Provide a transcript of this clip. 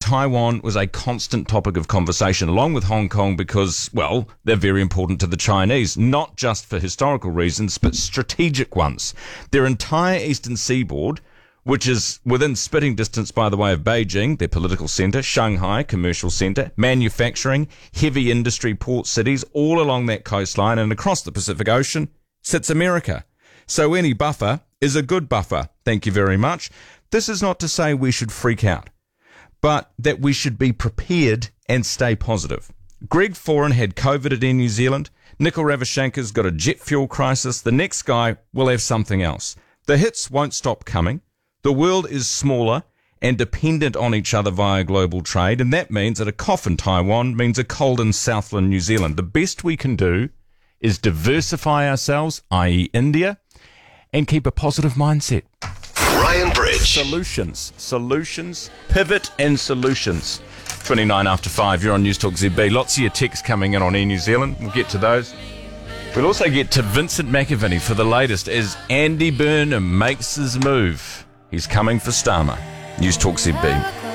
Taiwan was a constant topic of conversation, along with Hong Kong, because, well, they're very important to the Chinese, not just for historical reasons, but strategic ones. Their entire eastern seaboard, which is within spitting distance, by the way, of Beijing, their political centre, Shanghai, commercial centre, manufacturing, heavy industry port cities, all along that coastline and across the Pacific Ocean, sits America. So any buffer is a good buffer. Thank you very much. This is not to say we should freak out, but that we should be prepared and stay positive. Greg Foran had COVID at Air New Zealand. Nicol Ravichanka's got a jet fuel crisis. The next guy will have something else. The hits won't stop coming. The world is smaller and dependent on each other via global trade, and that means that a cough in Taiwan means a cold in Southland New Zealand. The best we can do is diversify ourselves, i.e. India, and keep a positive mindset. Ryan Bridge. Solutions, pivot and solutions. 29 after 5, you're on News Talk ZB. Lots of your texts coming in on Air New Zealand. We'll get to those. We'll also get to Vincent McAviney for the latest as Andy Burnham makes his move. He's coming for Starmer. News Talk ZB.